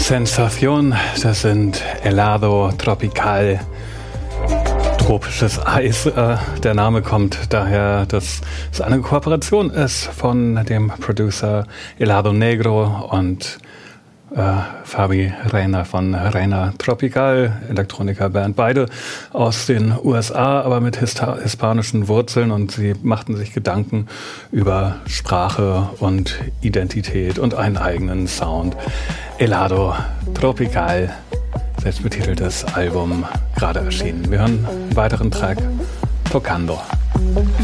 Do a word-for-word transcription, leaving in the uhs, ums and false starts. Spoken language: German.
Sensación, das sind Helado Tropical, tropisches Eis. Äh, der Name kommt daher, dass es eine Kooperation ist von dem Producer Helado Negro und äh, Fabi Reina von Reina Tropical, Elektroniker-Band, beide aus den U S A, aber mit hista- hispanischen Wurzeln, und sie machten sich Gedanken über Sprache und Identität und einen eigenen Sound. Helado Tropical, selbstbetiteltes Album, gerade erschienen. Wir hören einen weiteren Track, Tocando.